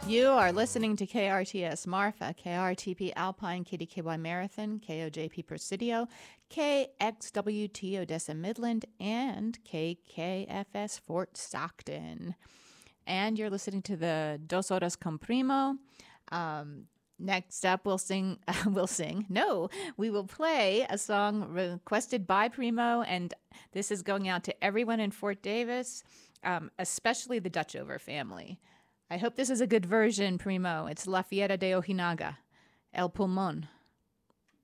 You are listening to KRTS Marfa, KRTP Alpine, KDKY Marathon, KOJP Presidio, KXWT Odessa Midland, and KKFS Fort Stockton. And you're listening to the Dos Horas con Primo. Next up, we will play a song requested by Primo, and this is going out to everyone in Fort Davis, especially the Dutchover family. I hope this is a good version, Primo. It's La Fiera de Ojinaga, El Pulmón.